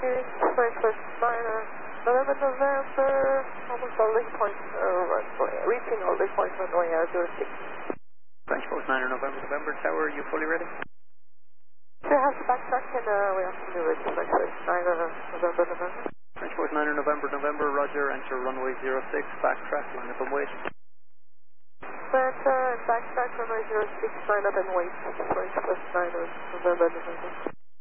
heading French West 9, November, almost holding point, reaching holding point runway 06. French Post 9 November Tower, are you fully ready? Sure, have to backtrack and we have to do it. French West 9, November. French Post 9 November, roger, enter runway 06, backtrack, line up and wait. Backtrack runway 06, line up and wait. French West 9, November.